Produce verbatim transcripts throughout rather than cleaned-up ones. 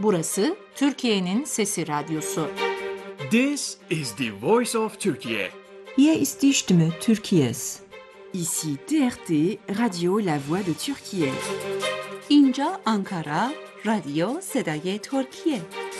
Burası Türkiye'nin Sesi Radyosu. This is the voice of Turkey. Hier ist die Stimme Türkiye's. Ici T R T, Radio La Voix de Türkiye. اینجا آنکارا، رادیو صدای ترکیه.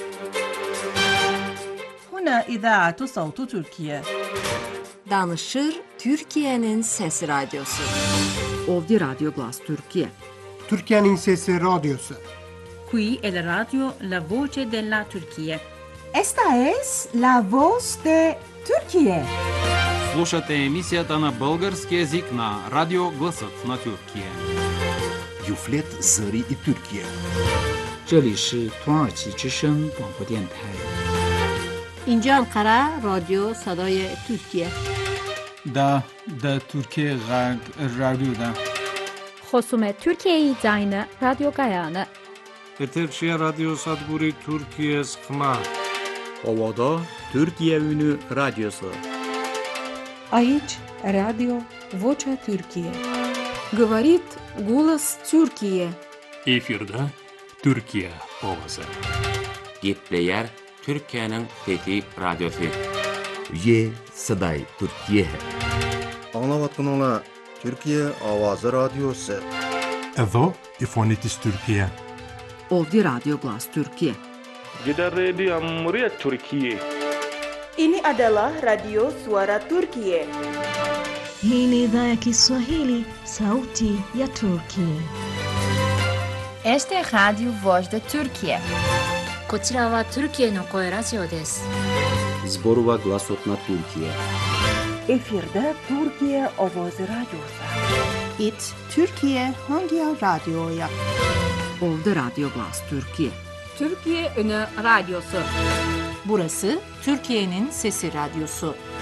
هنا إذاعة صوت تركيا. Danışır Türkiye'nin Sesi Radyosu. Ovdje Radio Glas Türkiye. Türkiye'nin Sesi Radyosu. Qui è la radio La Voce della Turchia. Esta es La Voz de Turquía. Слушате емисията на български език на Радио Гласът на Тюркия. Юфлет Зари и Türkiye. 这里是土耳其之声广播电台。 اینجا انقره رادیو صدای ترکیه. دا دا ترکیه غرب رادیو دا. خصوم ترکیه زاین رادیو گایانه. Eterşehir Radyo Sadburi Türkiye Sıkma. Ovada Türkiye Ünü Radyosu. Aici Radio Vocea Türkiye. Говорит голос Türkiye. Efirde Türkiye ovası. Gepleyer Türkiye'nin Fethi Radyosu. Ye Saday Türkiye. Anlavatkanlar Türkiye Avazı Radyosu. Evo İfonitis Türkiye. Ovdje Radio Glas Türkiye. Gider Radio Cumhuriyet Türkiye. Ini adalah Radio Suara Turkiye. Hii ni idhaa ya Kiswahili, Sauti ya Turkiye. Este Radio Voz de Turkiye. こちらはトルキエの声ラジオです。 Zborova Glasot na Türkiye. Efirde Türkiye Ovoz Radyosu. It Türkiye Hangi Radyo'ya? Ovdje Radio Glas Türkiye. Türkiye Ünü Radyosu. Burası Türkiye'nin Sesi Radyosu.